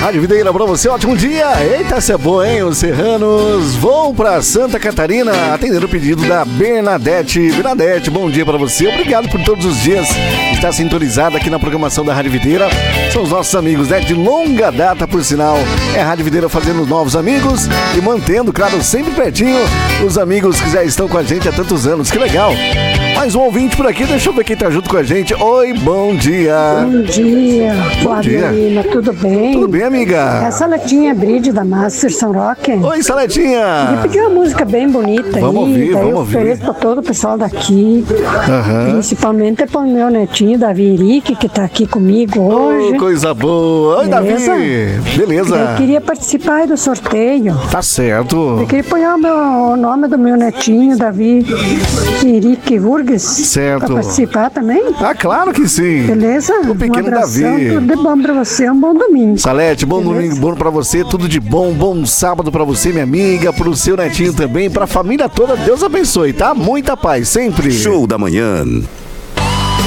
Rádio Videira pra você, ótimo dia. Eita, essa é boa, hein? Os serranos vão pra Santa Catarina atender o pedido da Bernadette. Bernadette, bom dia pra você. Obrigado por todos os dias estar sintonizado aqui na programação da Rádio Videira. São os nossos amigos, né? De longa data, por sinal. É a Rádio Videira fazendo novos amigos e mantendo, claro, sempre pertinho os amigos que já estão com a gente há tantos anos. Que legal. Mais um ouvinte por aqui, deixa eu ver quem tá junto com a gente. Oi, bom dia. Bom dia, Adelina, tudo bem? Tudo bem, amiga? É a Saletinha Bride da Master São Roque. Oi, Saletinha. Eu pedi uma música bem bonita aí. Vamos ouvir, vamos ouvir. Eu ofereço pra todo o pessoal daqui. Principalmente pro meu netinho, Davi Henrique, que tá aqui comigo hoje. Coisa boa. Oi, Beleza? Davi. Beleza. Eu queria participar aí do sorteio. Tá certo. Eu queria pôr o nome do meu netinho, Davi Henrique Burgues. Certo. Pra participar também? Ah, claro que sim. Beleza? O pequeno um abração, Davi. tudo de bom pra você, um bom domingo. Salete, bom Beleza? domingo, bom pra você, tudo de bom, bom sábado pra você, minha amiga, pro seu netinho também, pra família toda, Deus abençoe, tá? Muita paz, sempre. Show da manhã.